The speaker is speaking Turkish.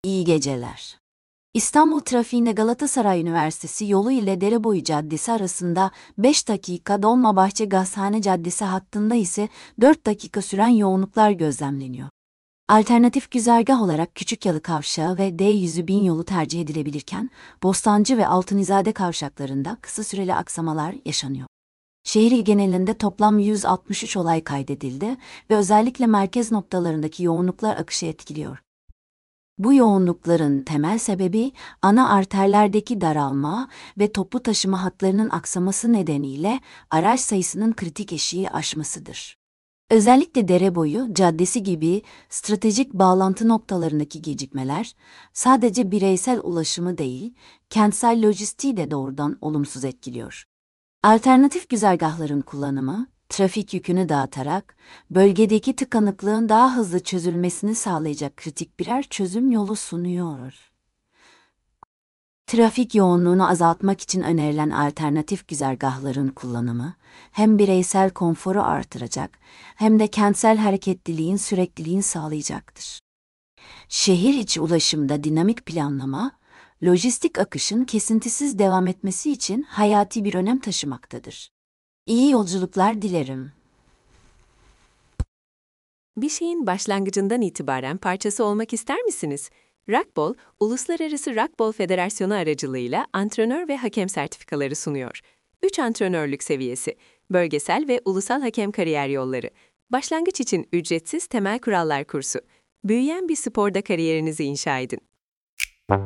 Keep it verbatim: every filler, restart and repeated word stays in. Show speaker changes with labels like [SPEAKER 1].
[SPEAKER 1] İyi geceler. İstanbul trafiğinde Galatasaray Üniversitesi yolu ile Dereboyu Caddesi arasında beş dakika, Dolmabahçe Gazhane Caddesi hattında ise dört dakika süren yoğunluklar gözlemleniyor. Alternatif güzergah olarak Küçükyalı Kavşağı ve D yüzü bin yolu tercih edilebilirken, Bostancı ve Altunizade kavşaklarında kısa süreli aksamalar yaşanıyor. Şehir genelinde toplam yüz altmış üç olay kaydedildi ve özellikle merkez noktalarındaki yoğunluklar akışı etkiliyor. Bu yoğunlukların temel sebebi ana arterlerdeki daralma ve toplu taşıma hatlarının aksaması nedeniyle araç sayısının kritik eşiği aşmasıdır. Özellikle Dereboyu Caddesi gibi stratejik bağlantı noktalarındaki gecikmeler sadece bireysel ulaşımı değil, kentsel lojistiği de doğrudan olumsuz etkiliyor. Alternatif güzergahların kullanımı, trafik yükünü dağıtarak bölgedeki tıkanıklığın daha hızlı çözülmesini sağlayacak kritik birer çözüm yolu sunuyor. Trafik yoğunluğunu azaltmak için önerilen alternatif güzergahların kullanımı, hem bireysel konforu artıracak hem de kentsel hareketliliğin sürekliliğini sağlayacaktır. Şehir içi ulaşımda dinamik planlama, lojistik akışın kesintisiz devam etmesi için hayati bir önem taşımaktadır. İyi yolculuklar dilerim.
[SPEAKER 2] Bir şeyin başlangıcından itibaren parçası olmak ister misiniz? Rockball, Uluslararası Rockball Federasyonu aracılığıyla antrenör ve hakem sertifikaları sunuyor. üç antrenörlük seviyesi, bölgesel ve ulusal hakem kariyer yolları, başlangıç için ücretsiz temel kurallar kursu. Büyüyen bir sporda kariyerinizi inşa edin.